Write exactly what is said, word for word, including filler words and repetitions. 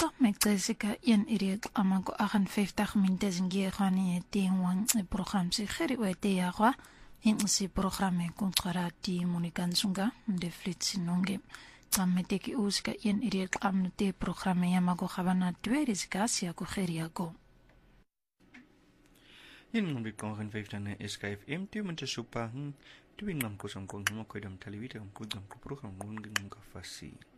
Stop met Jessica een ireek amako agt-en-vyftig minute zingie khani tingwang program si kheri wete yawa in si programme kontrati monikansunga de flitsinonge tameteki uska een ireek amnute programme yamako khabana tweede zikasia ko kheri yako in ngombe kongen vijftane is K F M tu mente supa hm tu ingam ko sam ko mo ko dam televisie ko dam ko program ngun ngum ka fasi